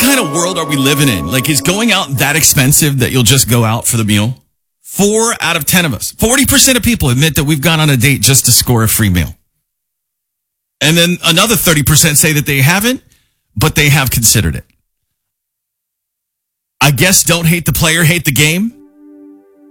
kind of world are we living in? Like, is going out that expensive that you'll just go out for the meal? 4 out of 10 of us, 40% of people admit that we've gone on a date just to score a free meal. And then another 30% say that they haven't, but they have considered it. I guess don't hate the player, hate the game.